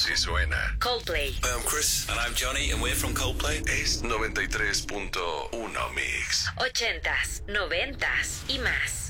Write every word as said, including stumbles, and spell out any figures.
Así suena Coldplay. Hi, I'm Chris. And I'm Johnny, and we're from Coldplay. Es noventa y tres punto uno Mix. Ochentas, noventas y más.